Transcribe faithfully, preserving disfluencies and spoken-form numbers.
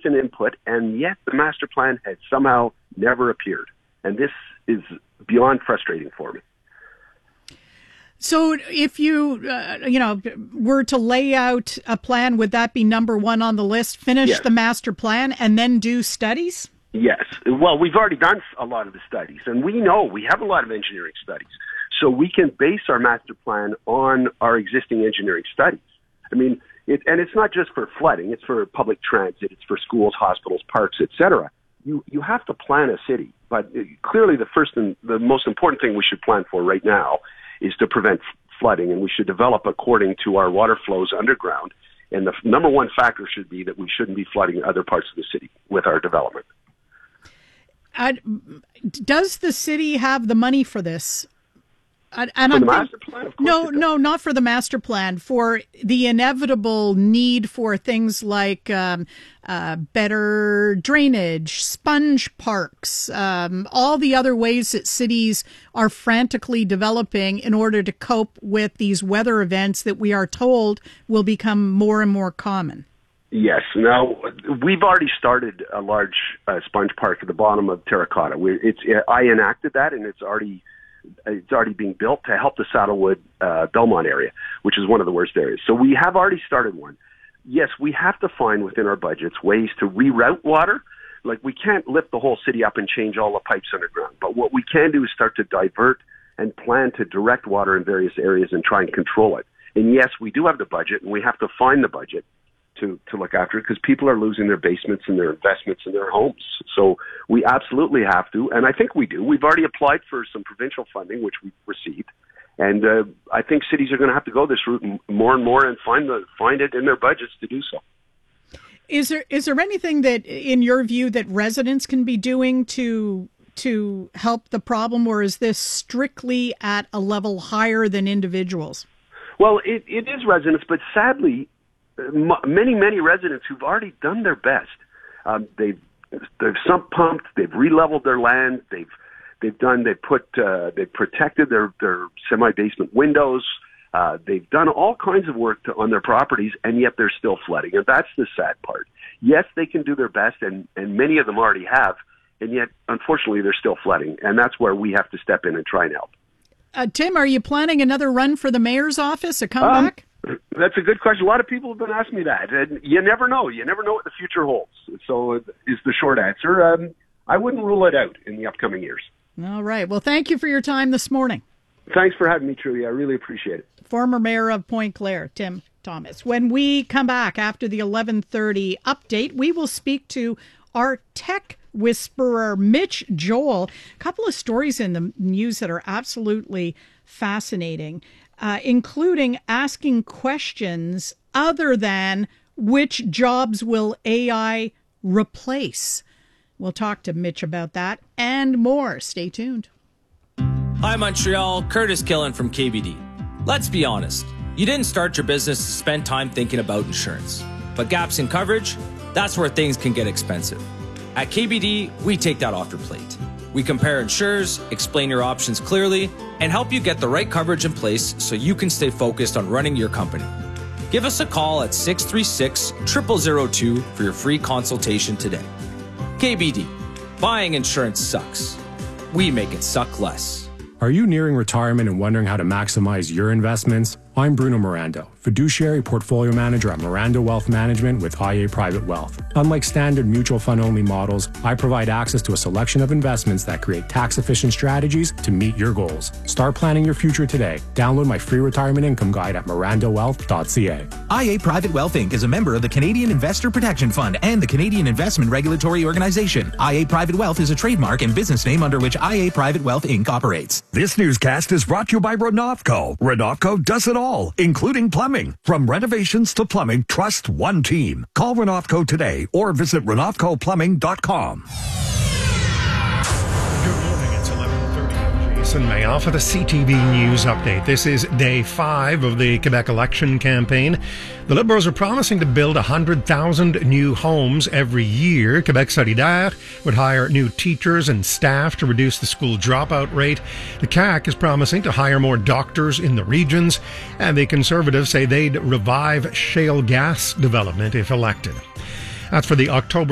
citizen input, and yet the master plan has somehow never appeared. And this is beyond frustrating for me. So if you, uh, you know, were to lay out a plan, would that be number one on the list? Finish Yes. the master plan and then do studies? Yes. Well, we've already done a lot of the studies, and we know we have a lot of engineering studies. So we can base our master plan on our existing engineering studies. I mean, it, and it's not just for flooding. It's for public transit. It's for schools, hospitals, parks, et cetera. You, you have to plan a city. But clearly the first and the most important thing we should plan for right now is to prevent flooding, and we should develop according to our water flows underground. And the f- number one factor should be that we shouldn't be flooding other parts of the city with our development. Uh, does the city have the money for this? And, and For I'm the think- master plan, of course No, it does. no, not for the master plan. For the inevitable need for things like um, uh, better drainage, sponge parks, um, all the other ways that cities are frantically developing in order to cope with these weather events that we are told will become more and more common. Yes. Now, we've already started a large uh, sponge park at the bottom of Terracotta. We're, it's, I enacted that, and it's already it's already being built to help the Saddlewood uh, Belmont area, which is one of the worst areas. So we have already started one. Yes, we have to find within our budgets ways to reroute water. Like, we can't lift the whole city up and change all the pipes underground. But what we can do is start to divert and plan to direct water in various areas and try and control it. And yes, we do have the budget, and we have to find the budget to, to look after it, because people are losing their basements and their investments in their homes. So we absolutely have to, and I think we do. We've already applied for some provincial funding, which we've received. And uh, I think cities are going to have to go this route more and more and find the find it in their budgets to do so. Is there is there anything that, in your view, that residents can be doing to to help the problem, or is this strictly at a level higher than individuals? Well, it, it is residents, but sadly, m- many, many residents who've already done their best. Um, they've they've sump pumped, they've re-leveled their land, they've they've done, they've put, uh, they've protected their, their semi-basement windows. Uh, they've done all kinds of work to, on their properties, and yet they're still flooding. And that's the sad part. Yes, they can do their best, and, and many of them already have, and yet, unfortunately, they're still flooding. And that's where we have to step in and try and help. Uh, Tim, are you planning another run for the mayor's office, a comeback? Um, that's a good question. A lot of people have been asking me that. And you never know. You never know what the future holds. So is the short answer. Um, I wouldn't rule it out in the upcoming years. All right. Well, thank you for your time this morning. Thanks for having me, Trudy. I really appreciate it. Former Mayor of Pointe Claire, Tim Thomas. When we come back after the eleven thirty update, we will speak to our tech whisperer, Mitch Joel. A couple of stories in the news that are absolutely fascinating, uh, including asking questions other than which jobs will A I replace. We'll talk to Mitch about that and more. Stay tuned. Hi, Montreal. Curtis Killen from K B D. Let's be honest. You didn't start your business to spend time thinking about insurance. But gaps in coverage, that's where things can get expensive. At K B D, we take that off your plate. We compare insurers, explain your options clearly, and help you get the right coverage in place so you can stay focused on running your company. Give us a call at six three six, zero zero zero two for your free consultation today. K B D. Buying insurance sucks. We make it suck less. Are you nearing retirement and wondering how to maximize your investments? I'm Bruno Mirando, fiduciary portfolio manager at Mirando Wealth Management with I A Private Wealth. Unlike standard mutual fund only models, I provide access to a selection of investments that create tax-efficient strategies to meet your goals. Start planning your future today. Download my free retirement income guide at mirando wealth dot c a. I A Private Wealth Incorporated is a member of the Canadian Investor Protection Fund and the Canadian Investment Regulatory Organization. I A Private Wealth is a trademark and business name under which I A Private Wealth Incorporated operates. This newscast is brought to you by Renofco. Renofco does it all, including plumbing. From renovations to plumbing, trust one team. Call Renofco today or visit renofco plumbing dot com. Good morning, it's eleven thirty. I'm Jason Mayoff for the C T V News Update. This is day five of the Quebec election campaign. The Liberals are promising to build one hundred thousand new homes every year. Quebec Solidaire would hire new teachers and staff to reduce the school dropout rate. The C A Q is promising to hire more doctors in the regions. And the Conservatives say they'd revive shale gas development if elected. That's for the October